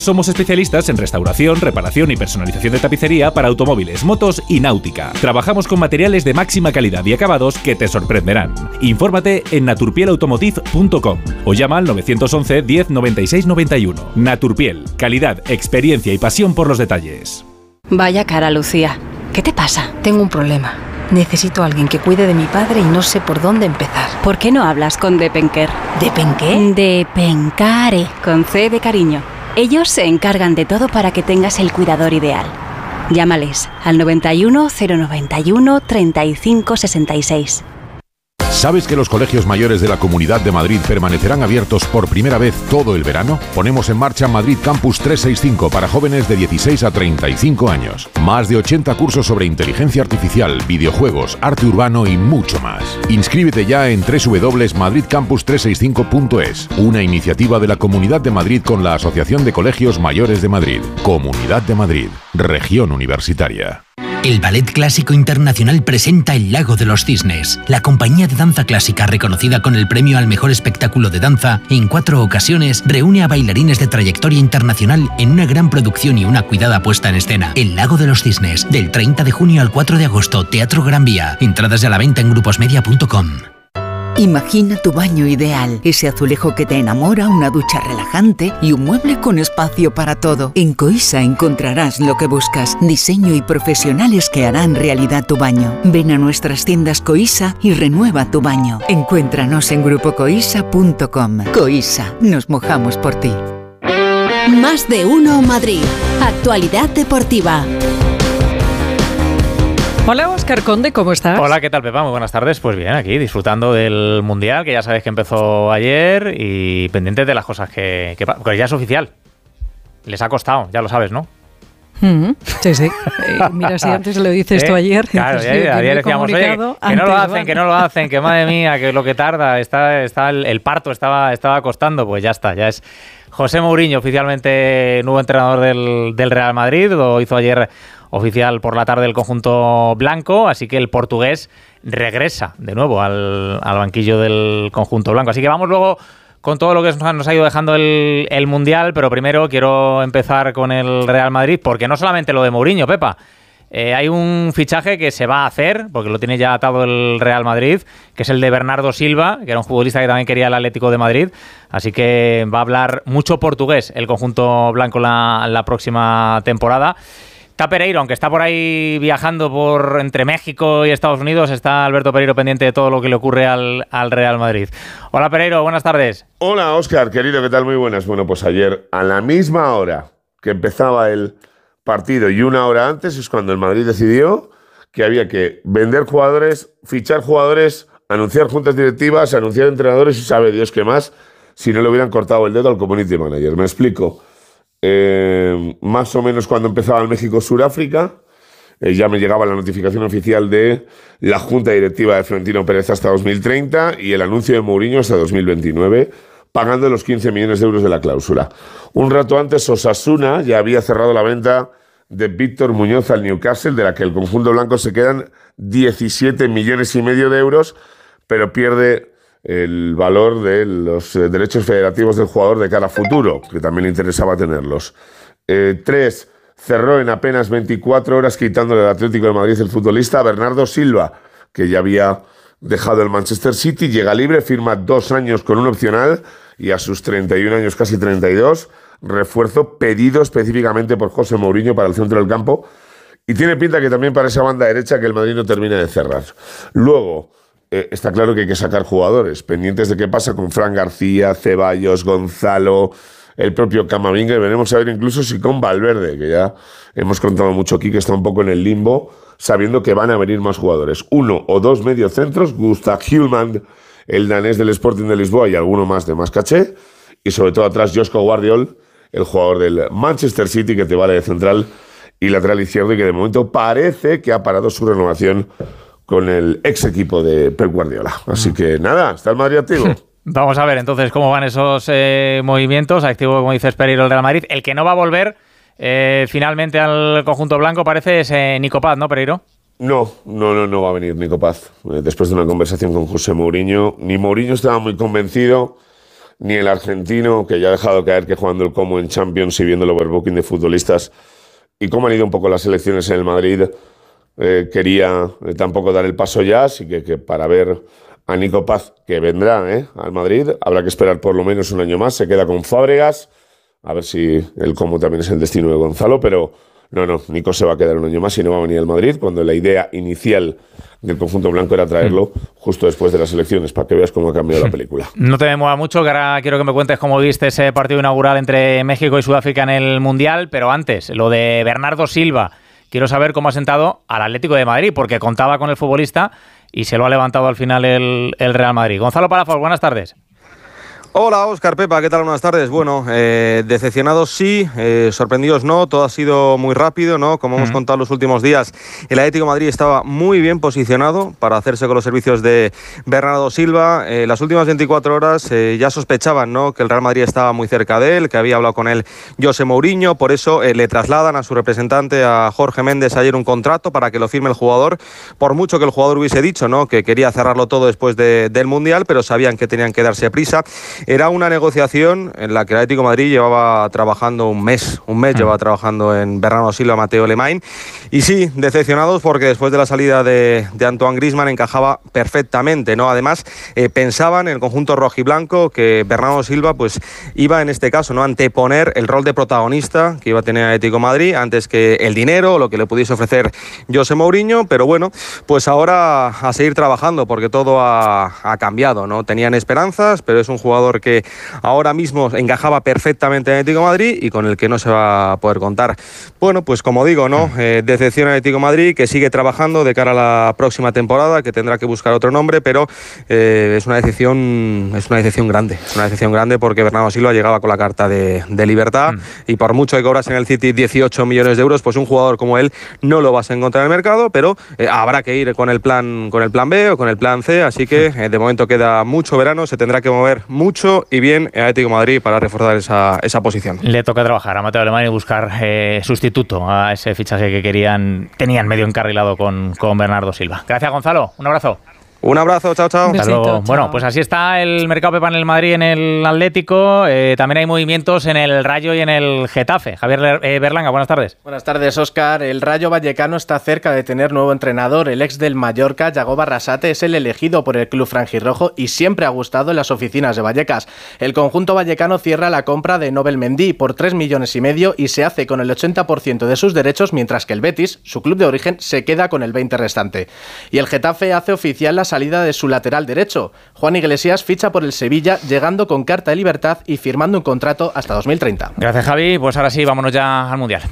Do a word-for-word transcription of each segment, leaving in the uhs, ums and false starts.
Somos especialistas en restauración, reparación y personalización de tapicería para automóviles, motos y náutica. Trabajamos con materiales de máxima calidad y acabados que te sorprenderán. Infórmate en naturpiel automotive punto com o llama al nueve once diez noventa y seis noventa y uno. Naturpiel, calidad, experiencia y pasión por los detalles. Vaya cara, Lucía. ¿Qué te pasa? Tengo un problema. Necesito a alguien que cuide de mi padre y no sé por dónde empezar. ¿Por qué no hablas con Depenker? ¿Depenqué? Depencare, con C de cariño. Ellos se encargan de todo para que tengas el cuidador ideal. Llámales al noventa y uno, cero noventa y uno, treinta y cinco sesenta y seis. ¿Sabes que los colegios mayores de la Comunidad de Madrid permanecerán abiertos por primera vez todo el verano? Ponemos en marcha Madrid Campus trescientos sesenta y cinco para jóvenes de dieciséis a treinta y cinco años. Más de ochenta cursos sobre inteligencia artificial, videojuegos, arte urbano y mucho más. Inscríbete ya en doble u doble u doble u punto madrid campus trescientos sesenta y cinco punto es, una iniciativa de la Comunidad de Madrid con la Asociación de Colegios Mayores de Madrid. Comunidad de Madrid, región universitaria. El Ballet Clásico Internacional presenta El Lago de los Cisnes. La compañía de danza clásica reconocida con el premio al mejor espectáculo de danza en cuatro ocasiones reúne a bailarines de trayectoria internacional en una gran producción y una cuidada puesta en escena. El Lago de los Cisnes, del treinta de junio al cuatro de agosto, Teatro Gran Vía. Entradas a la venta en gruposmedia punto com. Imagina tu baño ideal, ese azulejo que te enamora, una ducha relajante y un mueble con espacio para todo. En Coisa encontrarás lo que buscas, diseño y profesionales que harán realidad tu baño. Ven a nuestras tiendas Coisa y renueva tu baño. Encuéntranos en grupo coisa punto com. Coisa, nos mojamos por ti. Más de uno Madrid. Actualidad deportiva. Hola, Óscar Conde, ¿cómo estás? Hola, ¿qué tal, Pepa? Muy buenas tardes. Pues bien, aquí disfrutando del Mundial, que ya sabes que empezó ayer, y pendientes de las cosas que... que porque ya es oficial. Les ha costado, ya lo sabes, ¿no? Mm, sí, sí. Eh, mira, si antes lo dices ¿Eh? tú ayer. Claro, sí, ayer, ayer decíamos, oye, que no lo hacen, van. que no lo hacen, que madre mía, que lo que tarda, está, está el, el parto estaba, estaba costando. Pues ya está, ya es José Mourinho, oficialmente nuevo entrenador del, del Real Madrid. Lo hizo ayer oficial por la tarde el conjunto blanco, así que el portugués regresa de nuevo al, al banquillo del conjunto blanco. Así que vamos luego con todo lo que nos ha ido dejando el, el Mundial, pero primero quiero empezar con el Real Madrid, porque no solamente lo de Mourinho, Pepa. Eh, hay un fichaje que se va a hacer, porque lo tiene ya atado el Real Madrid, que es el de Bernardo Silva, que era un futbolista que también quería el Atlético de Madrid, así que va a hablar mucho portugués el conjunto blanco la, la próxima temporada. Está Pereiro, aunque está por ahí viajando por entre México y Estados Unidos, está Alberto Pereiro pendiente de todo lo que le ocurre al, al Real Madrid. Hola Pereiro, buenas tardes. Hola Óscar, querido, ¿qué tal? Muy buenas. Bueno, pues ayer a la misma hora que empezaba el partido y una hora antes es cuando el Madrid decidió que había que vender jugadores, fichar jugadores, anunciar juntas directivas, anunciar entrenadores y sabe Dios qué más, si no le hubieran cortado el dedo al community manager. Me explico. Eh, más o menos cuando empezaba el México-Suráfrica, eh, ya me llegaba la notificación oficial de la Junta Directiva de Florentino Pérez hasta dos mil treinta y el anuncio de Mourinho hasta dos mil veintinueve, pagando los quince millones de euros de la cláusula. Un rato antes, Osasuna ya había cerrado la venta de Víctor Muñoz al Newcastle, de la que el conjunto blanco se quedan diecisiete millones y medio de euros, pero pierde el valor de los eh, derechos federativos del jugador de cara a futuro, que también le interesaba tenerlos. Eh, tres, cerró en apenas veinticuatro horas quitándole al Atlético de Madrid el futbolista Bernardo Silva, que ya había dejado el Manchester City, llega libre, firma dos años con un opcional y a sus treinta y un años, casi treinta y dos, refuerzo pedido específicamente por José Mourinho para el centro del campo, y tiene pinta que también para esa banda derecha que el Madrid no termina de cerrar. Luego, Eh, está claro que hay que sacar jugadores, pendientes de qué pasa con Fran García, Ceballos, Gonzalo, el propio Camavinga, y veremos a ver incluso si con Valverde, que ya hemos contado mucho aquí, que está un poco en el limbo, sabiendo que van a venir más jugadores. Uno o dos mediocentros, Gustav Hjulmand, el danés del Sporting de Lisboa, y alguno más de más caché, y sobre todo atrás Josko Guardiol, el jugador del Manchester City, que te vale de central y lateral izquierdo, y que de momento parece que ha parado su renovación con el ex equipo de Pep Guardiola. Así que nada, está el Madrid activo. Vamos a ver entonces cómo van esos eh, movimientos. Activo, como dices, Pereiro, el Real Madrid. El que no va a volver eh, finalmente al conjunto blanco parece es eh, Nico Paz, ¿no, Pereiro? No, no, no, no va a venir Nico Paz. Eh, después de una conversación con José Mourinho, ni Mourinho estaba muy convencido, ni el argentino, que ya ha dejado caer que jugando el Como en Champions y viendo el overbooking de futbolistas y cómo han ido un poco las elecciones en el Madrid, eh, quería eh, tampoco dar el paso ya, así que, que para ver a Nico Paz, que vendrá eh, al Madrid, habrá que esperar por lo menos un año más, se queda con Fábregas, a ver si el Como también es el destino de Gonzalo, pero no, no, Nico se va a quedar un año más y no va a venir al Madrid, cuando la idea inicial del conjunto blanco era traerlo justo después de las elecciones, para que veas cómo ha cambiado la película. No te mueva mucho, que ahora quiero que me cuentes cómo viste ese partido inaugural entre México y Sudáfrica en el Mundial, pero antes, lo de Bernardo Silva. Quiero saber cómo ha sentado al Atlético de Madrid, porque contaba con el futbolista y se lo ha levantado al final el, el Real Madrid. Gonzalo Palafox, buenas tardes. Hola, Óscar, Pepa, ¿qué tal? Buenas tardes. Bueno, eh, decepcionados sí, eh, sorprendidos no, todo ha sido muy rápido, ¿no? Como hemos uh-huh. contado los últimos días, el Atlético de Madrid estaba muy bien posicionado para hacerse con los servicios de Bernardo Silva. Eh, las últimas veinticuatro horas eh, ya sospechaban, ¿no?, que el Real Madrid estaba muy cerca de él, que había hablado con él José Mourinho, por eso eh, le trasladan a su representante, a Jorge Méndez, ayer un contrato para que lo firme el jugador, por mucho que el jugador hubiese dicho, ¿no?, que quería cerrarlo todo después de, del Mundial, pero sabían que tenían que darse prisa. Era una negociación en la que el Atlético de Madrid llevaba trabajando un mes, un mes llevaba trabajando en Bernardo Silva, Mateo Lemay, y sí, decepcionados porque después de la salida de, de Antoine Griezmann encajaba perfectamente, ¿no? Además, eh, pensaban en el conjunto rojiblanco que Bernardo Silva pues iba en este caso, ¿no?, anteponer el rol de protagonista que iba a tener el Atlético de Madrid antes que el dinero o lo que le pudiese ofrecer José Mourinho, pero bueno, pues ahora a seguir trabajando porque todo ha, ha cambiado, ¿no? Tenían esperanzas, pero es un jugador que ahora mismo encajaba perfectamente en el Atlético de Madrid y con el que no se va a poder contar. Bueno, pues como digo, ¿no? Eh, decepción al Atlético de Madrid, que sigue trabajando de cara a la próxima temporada, que tendrá que buscar otro nombre, pero eh, es una decepción, es una decepción grande, es una decepción grande porque Bernardo Silva llegaba con la carta de, de libertad mm. y por mucho que cobras en el City dieciocho millones de euros, pues un jugador como él no lo vas a encontrar en el mercado, pero eh, habrá que ir con el plan, con el plan B o con el plan C, así que eh, de momento queda mucho verano, se tendrá que mover mucho y bien el Atlético de Madrid para reforzar esa, esa posición. Le toca trabajar a Mateo Alemán y buscar eh, sustituto a ese fichaje que querían, tenían medio encarrilado con, con Bernardo Silva. Gracias, Gonzalo. Un abrazo. Un abrazo, chao, chao. Hasta luego. Chao. Bueno, pues así está el mercado Pepa en el Madrid, en el Atlético. Eh, también hay movimientos en el Rayo y en el Getafe. Javier eh, Berlanga, buenas tardes. Buenas tardes, Óscar. El Rayo Vallecano está cerca de tener nuevo entrenador. El ex del Mallorca, Yago Barrasate, es el elegido por el club franjirrojo y siempre ha gustado en las oficinas de Vallecas. El conjunto vallecano cierra la compra de Nobel Mendy por tres millones y medio y se hace con el ochenta por ciento de sus derechos, mientras que el Betis, su club de origen, se queda con el veinte por ciento restante. Y el Getafe hace oficial la salida de su lateral derecho. Juan Iglesias ficha por el Sevilla, llegando con carta de libertad y firmando un contrato hasta dos mil treinta. Gracias, Javi. Pues ahora sí, vámonos ya al Mundial.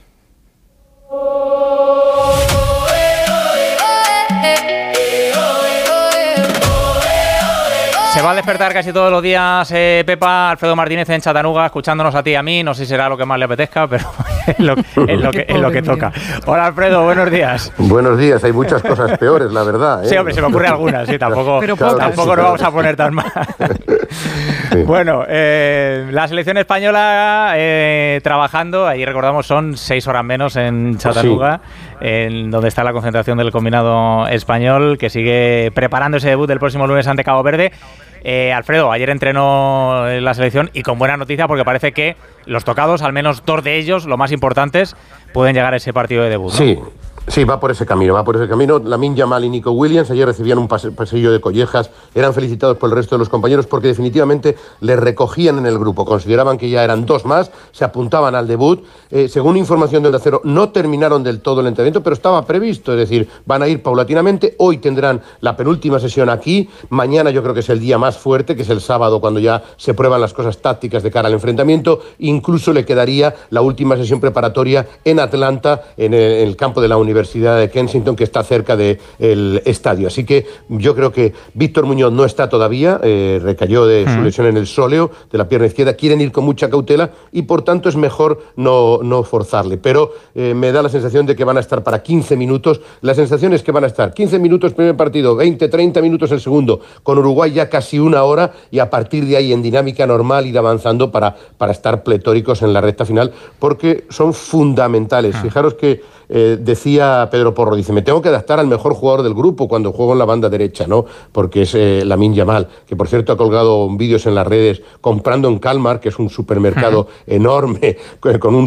Se va a despertar casi todos los días eh, Pepa, Alfredo Martínez en Chattanooga, escuchándonos a ti y a mí. No sé si será lo que más le apetezca, pero es lo, es lo, que, es lo que toca. Hola, Alfredo, buenos días. Buenos días, hay muchas cosas peores, la verdad. ¿eh? Sí, hombre, se me ocurre alguna, sí, tampoco, pero claro, tampoco nos vamos a poner tan mal. Sí. Bueno, eh, la selección española eh, trabajando, ahí recordamos son seis horas menos en Chattanooga, sí. en donde está la concentración del combinado español, que sigue preparando ese debut del próximo lunes ante Cabo Verde. Eh, Alfredo, ayer entrenó la selección y con buena noticia porque parece que los tocados, al menos dos de ellos, los más importantes, pueden llegar a ese partido de debut, ¿no? Sí. Sí, va por ese camino, va por ese camino. Lamine Yamal y Nico Williams ayer recibían un pase, pasillo de collejas, eran felicitados por el resto de los compañeros porque definitivamente les recogían en el grupo, consideraban que ya eran dos más, se apuntaban al debut. Eh, según información del Acero, no terminaron del todo el entrenamiento, pero estaba previsto, es decir, van a ir paulatinamente. Hoy tendrán la penúltima sesión aquí, mañana yo creo que es el día más fuerte, que es el sábado, cuando ya se prueban las cosas tácticas de cara al enfrentamiento. Incluso le quedaría la última sesión preparatoria en Atlanta, en el, en el campo de la Universidad de Kensington, que está cerca del estadio. Así que yo creo que Víctor Muñoz no está todavía, eh, recayó de su lesión en el sóleo de la pierna izquierda, quieren ir con mucha cautela y por tanto es mejor no, no forzarle, pero eh, me da la sensación de que van a estar para quince minutos, la sensación es que van a estar quince minutos primer partido, veinte, treinta minutos el segundo, con Uruguay ya casi una hora y a partir de ahí en dinámica normal ir avanzando para, para estar pletóricos en la recta final, porque son fundamentales. Fijaros que eh, decía decía Pedro Porro, dice, me tengo que adaptar al mejor jugador del grupo cuando juego en la banda derecha, ¿no? Porque es eh, Lamine Yamal, que por cierto ha colgado vídeos en las redes comprando en Calmar, que es un supermercado uh-huh. enorme, con un